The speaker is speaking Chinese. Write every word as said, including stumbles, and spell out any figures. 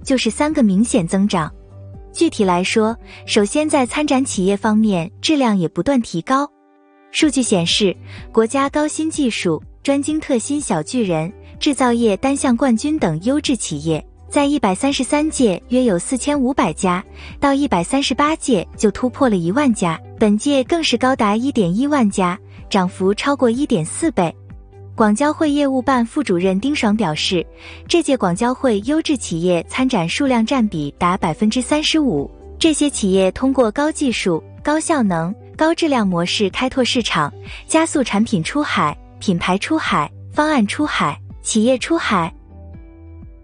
就是三个明显增长。具体来说，首先在参展企业方面，质量也不断提高。数据显示，国家高新技术、专精特新小巨人、制造业单项冠军等优质企业，在一百三十三届约有四千五百家，到一百三十八届就突破了一万家，本届更是高达 一点一万家，涨幅超过 一点四倍。广交会业务办副主任丁爽表示，这届广交会优质企业参展数量占比达 百分之三十五， 这些企业通过高技术、高效能、高质量模式开拓市场，加速产品出海、品牌出海、方案出海、企业出海、